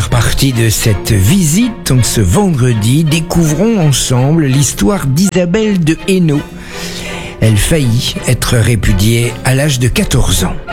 première partie de cette visite, en ce vendredi, découvrons ensemble l'histoire d'Isabelle de Hainaut. Elle faillit être répudiée à l'âge de 14 ans.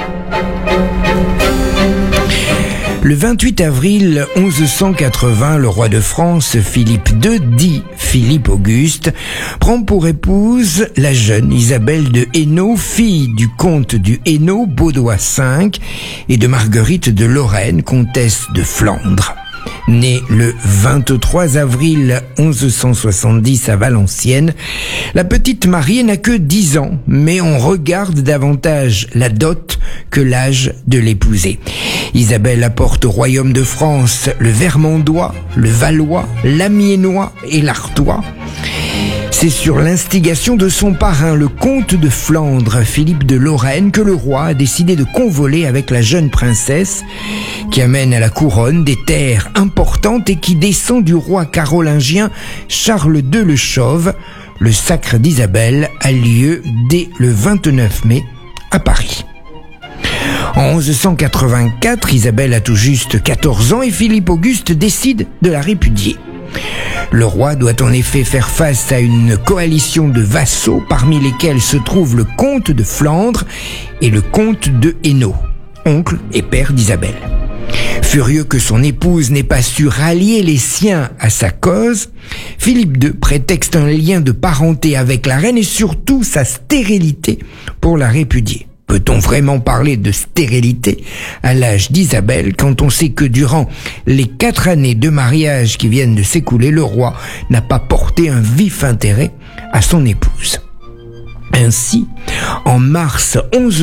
Le 28 avril 1180, le roi de France, Philippe II, dit Philippe Auguste, prend pour épouse la jeune Isabelle de Hainaut, fille du comte du Hainaut, Baudoin V, et de Marguerite de Lorraine, comtesse de Flandre. Née le 23 avril 1170 à Valenciennes, la petite mariée n'a que 10 ans, mais on regarde davantage la dot que l'âge de l'épouser. Isabelle apporte au royaume de France le Vermandois, le Valois, l'Amiénois et l'Artois. C'est sur l'instigation de son parrain, le comte de Flandre, Philippe de Lorraine, que le roi a décidé de convoler avec la jeune princesse, qui amène à la couronne des terres importantes et qui descend du roi carolingien Charles II le Chauve. Le sacre d'Isabelle a lieu dès le 29 mai à Paris. En 1184, Isabelle a tout juste 14 ans et Philippe Auguste décide de la répudier. Le roi doit en effet faire face à une coalition de vassaux parmi lesquels se trouvent le comte de Flandre et le comte de Hainaut, oncle et père d'Isabelle. Furieux que son épouse n'ait pas su rallier les siens à sa cause, Philippe II prétexte un lien de parenté avec la reine et surtout sa stérilité pour la répudier. Peut-on vraiment parler de stérilité à l'âge d'Isabelle quand on sait que durant les 4 années de mariage qui viennent de s'écouler, le roi n'a pas porté un vif intérêt à son épouse? Ainsi, en mars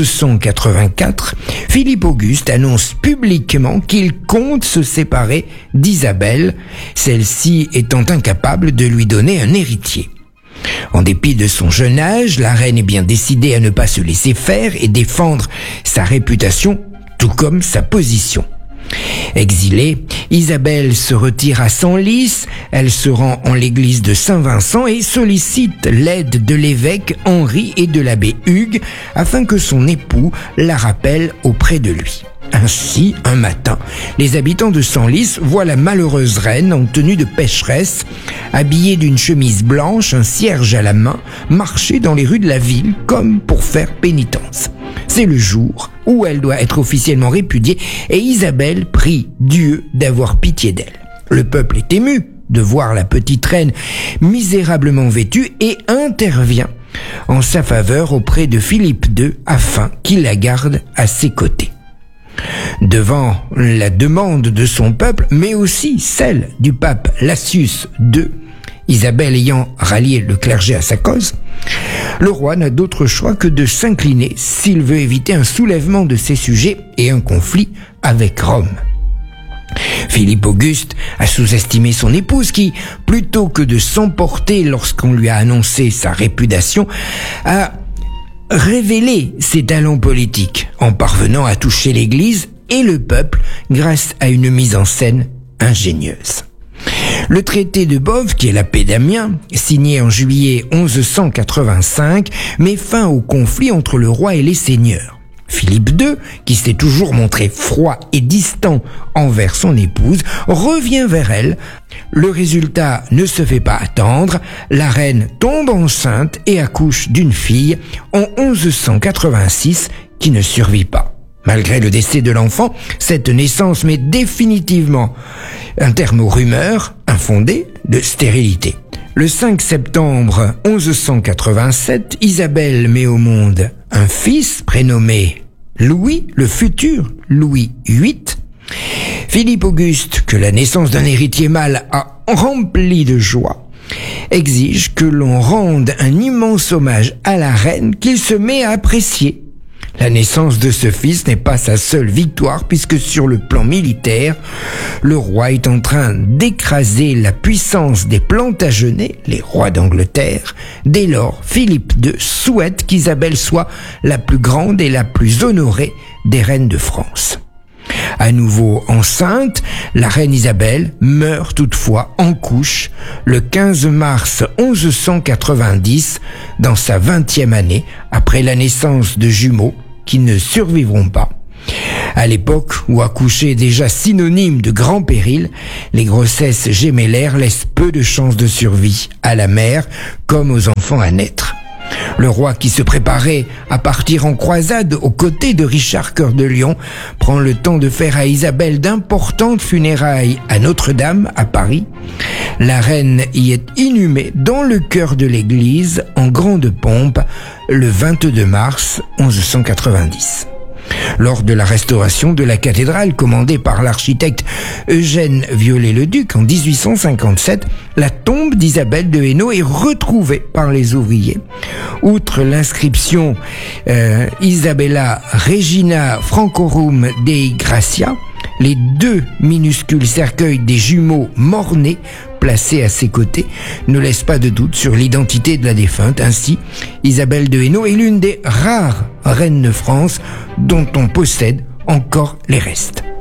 1184, Philippe Auguste annonce publiquement qu'il compte se séparer d'Isabelle, celle-ci étant incapable de lui donner un héritier. En dépit de son jeune âge, la reine est bien décidée à ne pas se laisser faire et défendre sa réputation, tout comme sa position. Exilée, Isabelle se retire à Senlis, elle se rend en l'église de Saint-Vincent et sollicite l'aide de l'évêque Henri et de l'abbé Hugues afin que son époux la rappelle auprès de lui. Ainsi, un matin, les habitants de Senlis voient la malheureuse reine en tenue de pécheresse, habillée d'une chemise blanche, un cierge à la main, marcher dans les rues de la ville comme pour faire pénitence. C'est le jour où elle doit être officiellement répudiée et Isabelle prie Dieu d'avoir pitié d'elle. Le peuple est ému de voir la petite reine misérablement vêtue et intervient en sa faveur auprès de Philippe II afin qu'il la garde à ses côtés. Devant la demande de son peuple, mais aussi celle du pape Lassius II, Isabelle ayant rallié le clergé à sa cause, le roi n'a d'autre choix que de s'incliner s'il veut éviter un soulèvement de ses sujets et un conflit avec Rome. Philippe Auguste a sous-estimé son épouse qui, plutôt que de s'emporter lorsqu'on lui a annoncé sa répudiation, a révélé ses talents politiques en parvenant à toucher l'Église et le peuple grâce à une mise en scène ingénieuse. Le traité de Bove, qui est la paix d'Amiens, signé en juillet 1185, met fin au conflit entre le roi et les seigneurs. Philippe II, qui s'est toujours montré froid et distant envers son épouse, revient vers elle. Le résultat ne se fait pas attendre, la reine tombe enceinte et accouche d'une fille en 1186 qui ne survit pas. Malgré le décès de l'enfant, cette naissance met définitivement un terme aux rumeurs infondées de stérilité. Le 5 septembre 1187, Isabelle met au monde un fils prénommé Louis, le futur Louis VIII. Philippe Auguste, que la naissance d'un héritier mâle a rempli de joie, exige que l'on rende un immense hommage à la reine qu'il se met à apprécier. La naissance de ce fils n'est pas sa seule victoire puisque sur le plan militaire, le roi est en train d'écraser la puissance des Plantagenets, les rois d'Angleterre. Dès lors, Philippe II souhaite qu'Isabelle soit la plus grande et la plus honorée des reines de France. À nouveau enceinte, la reine Isabelle meurt toutefois en couche le 15 mars 1190 dans sa 20e année après la naissance de jumeaux qui ne survivront pas À l'époque où accoucher est déjà synonyme de grand péril, les grossesses gémellaires laissent peu de chances de survie à la mère comme aux enfants à naître. Le roi, qui se préparait à partir en croisade aux côtés de Richard Cœur de Lion, prend le temps de faire à Isabelle d'importantes funérailles à Notre-Dame, à Paris. La reine y est inhumée dans le chœur de l'église en grande pompe le 22 mars 1190. Lors de la restauration de la cathédrale commandée par l'architecte Eugène Viollet-le-Duc en 1857, la tombe d'Isabelle de Hainaut est retrouvée par les ouvriers. Outre l'inscription Isabella Regina Francorum Dei Gratia, les deux minuscules cercueils des jumeaux mort-nés placés à ses côtés ne laissent pas de doute sur l'identité de la défunte. Ainsi, Isabelle de Hainaut est l'une des rares reines de France dont on possède encore les restes.